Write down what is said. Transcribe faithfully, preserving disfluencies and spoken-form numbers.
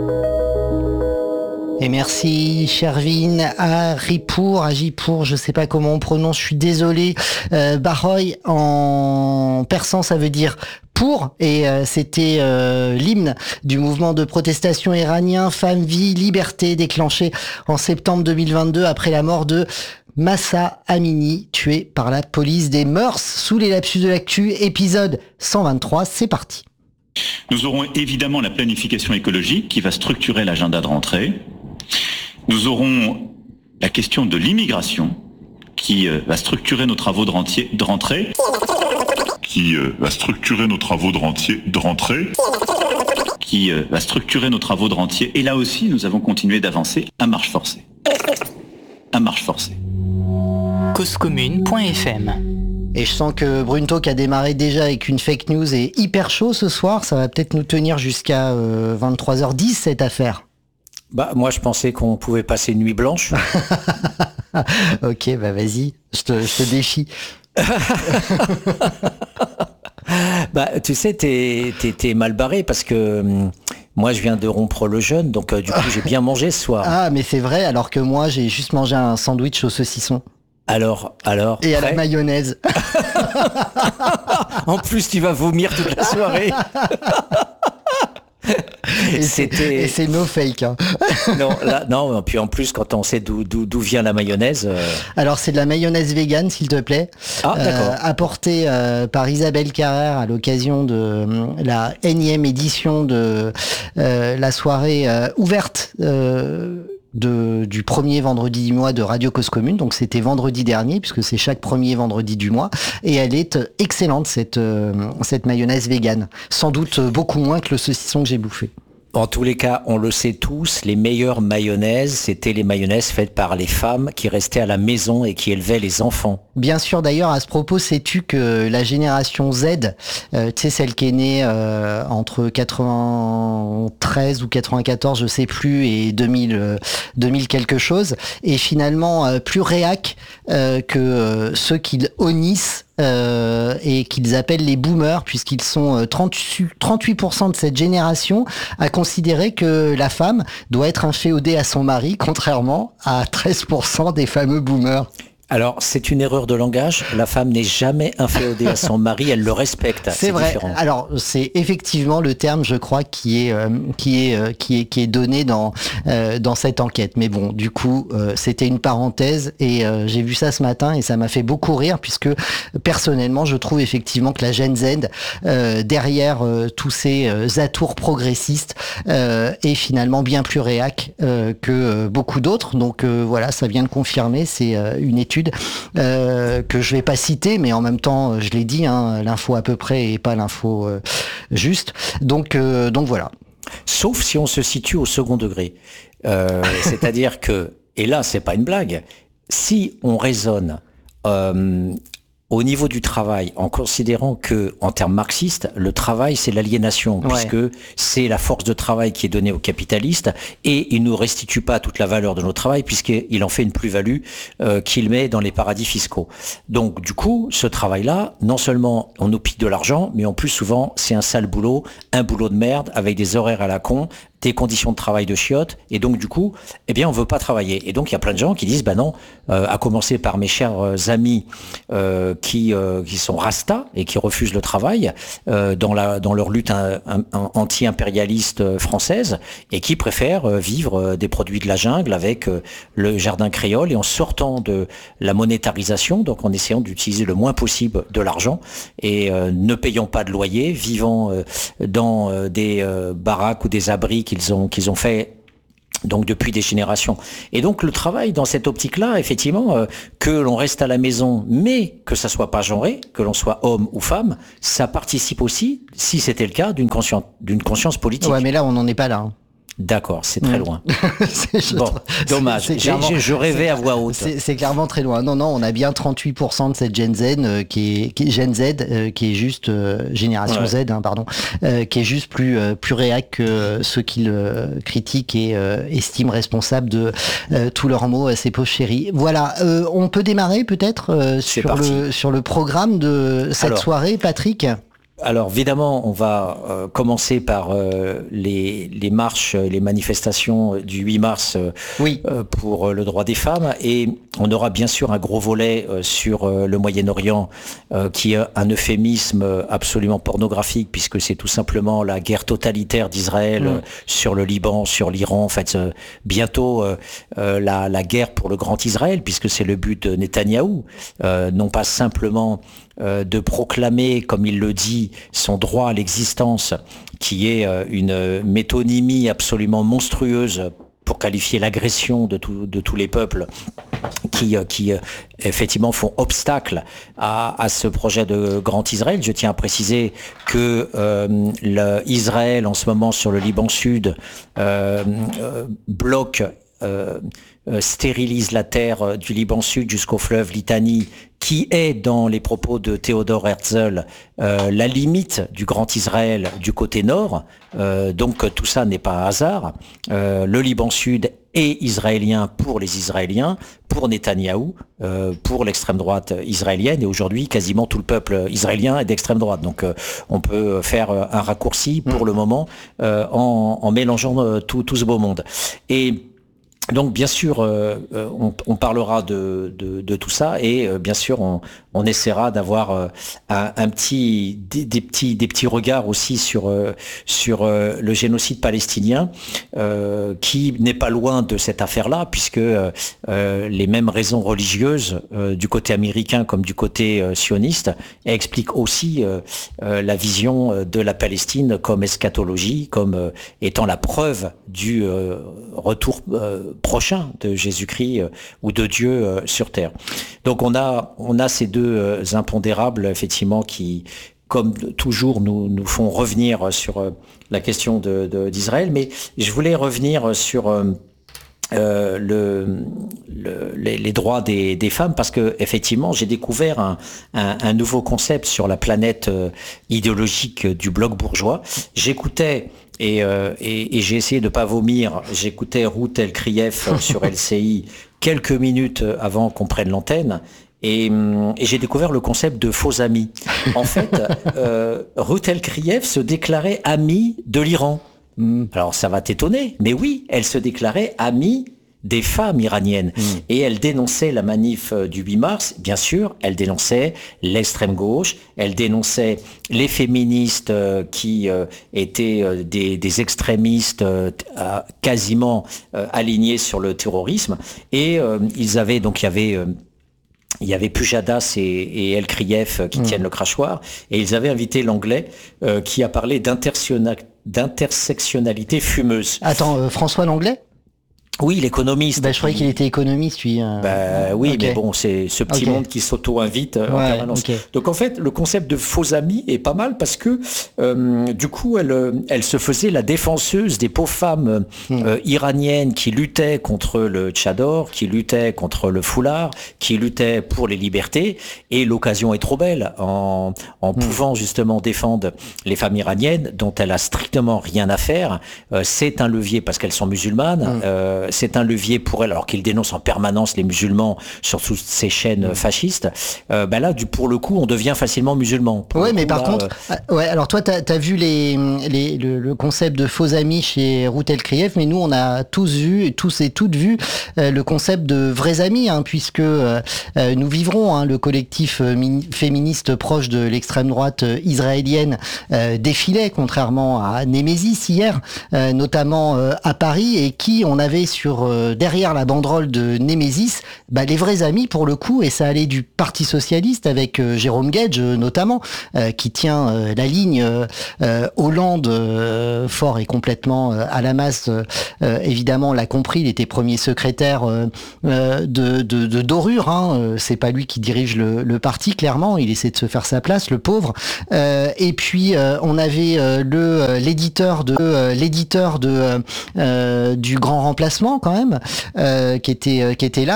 Et merci Shervin, Haripour, Ajipour, je sais pas comment on prononce, je suis désolé. Euh, Baroy en persan ça veut dire pour, et euh, c'était euh, l'hymne du mouvement de protestation iranien Femme, Vie, Liberté, déclenché en septembre deux mille vingt-deux après la mort de Mahsa Amini, tué par la police des mœurs. Sous les lapsus de l'actu, épisode cent vingt-trois, c'est parti. Nous aurons évidemment la planification écologique qui va structurer l'agenda de rentrée. Nous aurons la question de l'immigration qui euh, va structurer nos travaux de, rentier, de rentrée. Qui euh, va structurer nos travaux de, rentier, de rentrée. Qui euh, va structurer nos travaux de rentier. Et là aussi, nous avons continué d'avancer à marche forcée. À marche forcée. cause commune point f m. Et je sens que Brunto qui a démarré déjà avec une fake news est hyper chaud ce soir. Ça va peut-être nous tenir jusqu'à euh, vingt-trois heures dix cette affaire. Bah moi je pensais qu'on pouvait passer une nuit blanche. Ok, bah vas-y, je te, je te défie. Bah tu sais, t'es, t'es, t'es mal barré parce que hum, moi je viens de rompre le jeûne, donc euh, du coup j'ai bien mangé ce soir. Ah mais c'est vrai, alors que moi j'ai juste mangé un sandwich au saucisson. Alors, alors. Et prêt à la mayonnaise. En plus tu vas vomir toute la soirée. Et C'était... c'est, et c'est no fake. Hein. Non, là, non. Puis en plus, quand on sait d'où, d'où, d'où vient la mayonnaise. Euh... Alors c'est de la mayonnaise végane, s'il te plaît. Ah, d'accord. Euh, apportée euh, par Isabelle Carrère à l'occasion de euh, la énième édition de euh, la soirée euh, ouverte. Euh, De, du premier vendredi du mois de Radio Cause Commune, donc c'était vendredi dernier puisque c'est chaque premier vendredi du mois, et elle est excellente cette euh, cette mayonnaise végane, sans doute beaucoup moins que le saucisson que j'ai bouffé. En tous les cas, on le sait tous, les meilleures mayonnaises, c'était les mayonnaises faites par les femmes qui restaient à la maison et qui élevaient les enfants. Bien sûr, d'ailleurs, à ce propos, sais-tu que la génération Z, euh, tu sais, celle qui est née euh, entre quatre-vingt-treize ou quatre-vingt-quatorze, je sais plus, et deux mille, euh, deux mille quelque chose, est finalement euh, plus réac euh, que euh, ceux qu'ils honnissent Euh, et qu'ils appellent les boomers, puisqu'ils sont euh, trente-huit pour cent de cette génération à considérer que la femme doit être inféodée à son mari, contrairement à treize pour cent des fameux boomers. Alors, c'est une erreur de langage. La femme n'est jamais inféodée à son mari, elle le respecte. C'est, c'est vrai. Différent. Alors, c'est effectivement le terme, je crois, qui est euh, qui est euh, qui est qui est donné dans euh, dans cette enquête. Mais bon, du coup, euh, c'était une parenthèse et euh, j'ai vu ça ce matin et ça m'a fait beaucoup rire puisque personnellement, je trouve effectivement que la Gen Z, euh, derrière euh, tous ces euh, atours progressistes, euh, est finalement bien plus réac euh, que euh, beaucoup d'autres. Donc euh, voilà, ça vient de confirmer. C'est euh, une étude Euh, que je vais pas citer, mais en même temps, je l'ai dit, hein, l'info à peu près et pas l'info euh, juste. Donc, euh, donc voilà. Sauf si on se situe au second degré. Euh, c'est-à-dire que, et là, c'est pas une blague, si on raisonne euh, au niveau du travail, en considérant que, en termes marxistes, le travail, c'est l'aliénation, ouais. Puisque c'est la force de travail qui est donnée aux capitalistes, et il nous restitue pas toute la valeur de notre travail, puisqu'il en fait une plus-value euh, qu'il met dans les paradis fiscaux. Donc, du coup, ce travail-là, non seulement on nous pique de l'argent, mais en plus, souvent, c'est un sale boulot, un boulot de merde, avec des horaires à la con, des conditions de travail de chiottes, et donc du coup, eh bien, on veut pas travailler. Et donc, il y a plein de gens qui disent, bah non, euh, à commencer par mes chers euh, amis euh, qui euh, qui sont rasta et qui refusent le travail euh, dans la dans leur lutte un, un, un anti-impérialiste française et qui préfèrent euh, vivre euh, des produits de la jungle avec euh, le jardin créole et en sortant de la monétarisation, donc en essayant d'utiliser le moins possible de l'argent et euh, ne payant pas de loyer, vivant euh, dans euh, des euh, baraques ou des abris qu'ils ont qu'ils ont fait donc depuis des générations. Et donc le travail dans cette optique-là, effectivement, euh, que l'on reste à la maison, mais que ça soit pas genré, que l'on soit homme ou femme, ça participe aussi, si c'était le cas, d'une conscience d'une conscience politique. Ouais, mais là on n'en est pas là. Hein. D'accord, c'est très loin. c'est, bon, dommage. C'est, c'est clairement, j'ai, je rêvais c'est, à voix haute. C'est, c'est clairement très loin. Non, non, on a bien trente-huit pour cent de cette Gen Z euh, qui est qui, Gen Z euh, qui est juste euh, génération ouais. Z, hein, pardon, euh, qui est juste plus euh, plus réac que euh, ceux qui le critiquent et euh, estiment responsable de euh, tous leurs mots à ces pauvres chéris. Voilà, euh, on peut démarrer peut-être euh, sur parti. le sur le programme de cette Alors, soirée, Patrick. Alors évidemment, on va euh, commencer par euh, les, les marches, les manifestations du huit mars euh, Oui. euh, pour euh, le droit des femmes, et on aura bien sûr un gros volet euh, sur euh, le Moyen-Orient, euh, qui est un euphémisme absolument pornographique, puisque c'est tout simplement la guerre totalitaire d'Israël Mm. euh, sur le Liban, sur l'Iran, en fait euh, bientôt euh, euh, la, la guerre pour le grand Israël, puisque c'est le but de Netanyahou, euh, non pas simplement euh, de proclamer, comme il le dit, son droit à l'existence, qui est euh, une métonymie absolument monstrueuse pour qualifier l'agression de, tout, de tous les peuples qui, euh, qui euh, effectivement font obstacle à, à ce projet de grand Israël. Je tiens à préciser que euh, le Israël, en ce moment, sur le Liban Sud, euh, euh, bloque, euh, euh, stérilise la terre du Liban Sud jusqu'au fleuve Litanie, qui est, dans les propos de Théodore Herzl, euh, la limite du grand Israël du côté nord. Euh, donc tout ça n'est pas un hasard. Euh, le Liban Sud est israélien pour les Israéliens, pour Netanyahou, euh, pour l'extrême droite israélienne, et aujourd'hui quasiment tout le peuple israélien est d'extrême droite. Donc euh, on peut faire un raccourci pour le moment euh, en, en mélangeant euh, tout, tout ce beau monde. Et donc bien sûr, euh, on, on parlera de, de, de tout ça, et euh, bien sûr on, on essaiera d'avoir euh, un, un petit, des, des petits, des petits regards aussi sur euh, sur euh, le génocide palestinien, euh, qui n'est pas loin de cette affaire-là, puisque euh, les mêmes raisons religieuses euh, du côté américain comme du côté euh, sioniste expliquent aussi euh, euh, la vision de la Palestine comme eschatologie, comme euh, étant la preuve du euh, retour euh, prochain de Jésus-Christ euh, ou de Dieu euh, sur terre. Donc on a on a ces deux euh, impondérables effectivement qui, comme toujours, nous nous font revenir sur euh, la question de, de, d'Israël. Mais je voulais revenir sur euh, euh, le, le les, les droits des, des femmes, parce que effectivement j'ai découvert un, un, un nouveau concept sur la planète euh, idéologique du bloc bourgeois. J'écoutais Et, euh, et, et j'ai essayé de pas vomir. J'écoutais Ruth El-Krief sur L C I quelques minutes avant qu'on prenne l'antenne, et, et j'ai découvert le concept de faux amis. En fait, euh, Ruth El-Krief se déclarait amie de l'Iran. Alors ça va t'étonner, mais oui, elle se déclarait amie des femmes iraniennes. Mmh. Et elle dénonçait la manif du huit mars, bien sûr, elle dénonçait l'extrême gauche, elle dénonçait les féministes euh, qui euh, étaient euh, des, des extrémistes euh, quasiment euh, alignés sur le terrorisme, et euh, ils avaient, donc il y avait... Euh, Il y avait Pujadas et, et El-Krief qui mmh. tiennent le crachoir, et ils avaient invité l'anglais euh, qui a parlé d'intersectionnalité fumeuse. Attends, euh, François Langlais ? Oui, l'économiste. Bah, je croyais qu'il était économiste, lui. Euh... Bah, oui, okay. Mais bon, c'est ce petit okay. monde qui s'auto-invite euh, ouais, en permanence. Okay. Donc en fait, le concept de faux amis est pas mal, parce que euh, du coup, elle, elle se faisait la défenseuse des pauvres femmes mm. euh, iraniennes qui luttaient contre le tchador, qui luttaient contre le foulard, qui luttaient pour les libertés. Et l'occasion est trop belle, en, en mm. pouvant justement défendre les femmes iraniennes, dont elle a strictement rien à faire. Euh, c'est un levier parce qu'elles sont musulmanes. Mm. Euh, c'est un levier pour elle, alors qu'il dénonce en permanence les musulmans sur toutes ces chaînes mmh. fascistes. Euh, ben là, du, pour le coup, on devient facilement musulman. Oui, mais coup, par là, contre, euh... ouais, alors toi, tu as vu les, les, le, le concept de faux amis chez Ruth El-Krief, mais nous, on a tous vu, tous et toutes vu euh, le concept de vrais amis, hein, puisque euh, nous vivrons, hein, le collectif euh, féministe proche de l'extrême droite euh, israélienne euh, défilait, contrairement à Némésis hier, euh, notamment euh, à Paris, et qui on avait sur euh, derrière la banderole de Némésis, bah, les vrais amis pour le coup, et ça allait du Parti socialiste avec euh, Jérôme Guedj euh, notamment, euh, qui tient euh, la ligne euh, euh, Hollande euh, fort et complètement euh, à la masse. Euh, évidemment, on l'a compris, il était premier secrétaire euh, euh, de, de, de Dorure. Hein, euh, c'est pas lui qui dirige le, le parti, clairement. Il essaie de se faire sa place, le pauvre. Euh, et puis euh, on avait euh, le l'éditeur de euh, l'éditeur de euh, du grand remplacement quand même, euh, qui était qui était là.